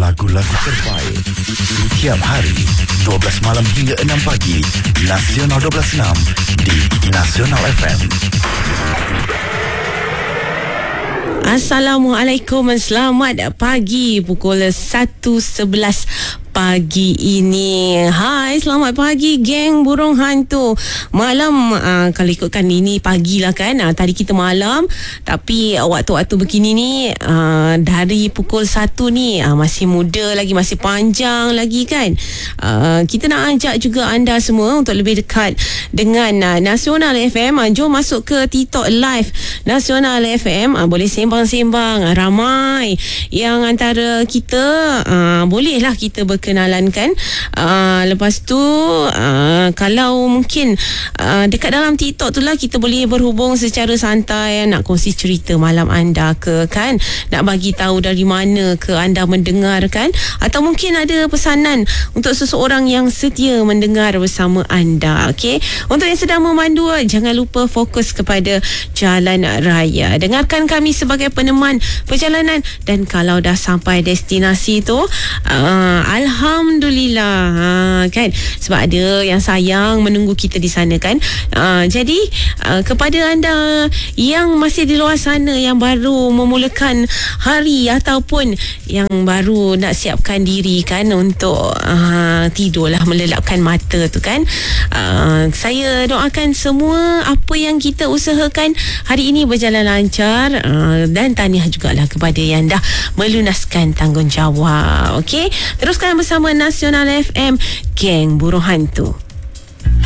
lagu-lagu terbaik. Tiap hari 12 malam hingga 6 pagi, Nasional 12.6 di Nasional FM. Assalamualaikum, selamat pagi. Pukul 1.11 pagi ini. Hai, selamat pagi geng burung hantu. Malam, kalau ikutkan ini pagilah kan. Tadi kita malam, tapi waktu-waktu begini ni dari pukul 1 ni masih muda lagi, masih panjang lagi kan. Kita nak ajak juga anda semua untuk lebih dekat dengan Nasional FM. Jom masuk ke TikTok Live Nasional FM. Boleh sembang-sembang. Ramai yang antara kita bolehlah kita berkenalan kan. Lepas tu kalau mungkin dekat dalam TikTok tu lah kita boleh berhubung secara santai, nak kongsi cerita malam anda ke kan, nak bagi tahu dari mana ke anda mendengar kan, atau mungkin ada pesanan untuk seseorang yang setia mendengar bersama anda. Okey, untuk yang sedang memandu, jangan lupa fokus kepada jalan raya. Dengarkan kami sebagai peneman perjalanan, dan kalau dah sampai destinasi tu Alhamdulillah kan, sebab ada yang sayang menunggu kita di sana kan. Jadi kepada anda yang masih di luar sana, yang baru memulakan hari ataupun yang baru nak siapkan diri kan untuk tidurlah, melelapkan mata tu kan, saya doakan semua apa yang kita usahakan hari ini berjalan lancar, dan tahniah jugalah kepada yang dah melunaskan tanggungjawab. Okey, teruskan bersama Nasional FM, geng burung hantu.